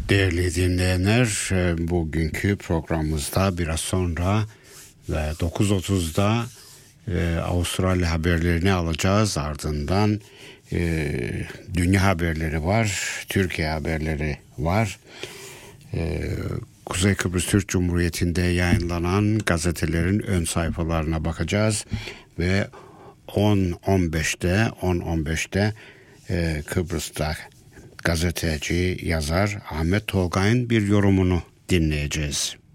Değerli dinleyenler, bugünkü programımızda biraz sonra ve 9.30'da Avustralya haberlerini alacağız. Ardından dünya haberleri var, Türkiye haberleri var. Kuzey Kıbrıs Türk Cumhuriyeti'nde yayınlanan gazetelerin ön sayfalarına bakacağız ve 10.15'te Kıbrıs'ta gazeteci, yazar Ahmet Tolgay'ın bir yorumunu dinleyeceğiz.